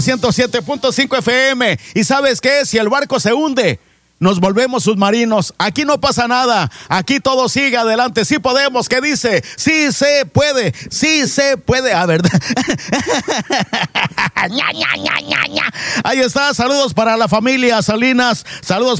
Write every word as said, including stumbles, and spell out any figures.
ciento siete punto cinco F M. ¿Y sabes qué? Si el barco se hunde, nos volvemos submarinos. Aquí no pasa nada. Aquí todo sigue adelante. Sí podemos. ¿Qué dice? Sí se puede. Sí se puede. A ver. Ahí está. Saludos para la familia Salinas. Saludos